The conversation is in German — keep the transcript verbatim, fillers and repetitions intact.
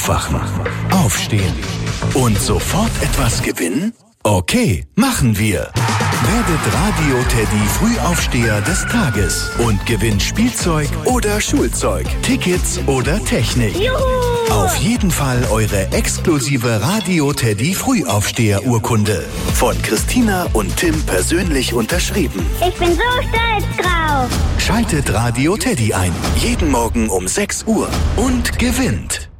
Aufwachen, aufstehen und sofort etwas gewinnen? Okay, machen wir. Werdet Radio-Teddy Frühaufsteher des Tages und gewinnt Spielzeug oder Schulzeug, Tickets oder Technik. Juhu! Auf jeden Fall eure exklusive Radio-Teddy Frühaufsteher-Urkunde. Von Christina und Tim persönlich unterschrieben. Ich bin so stolz drauf. Schaltet Radio Teddy ein. Jeden Morgen um sechs Uhr und gewinnt.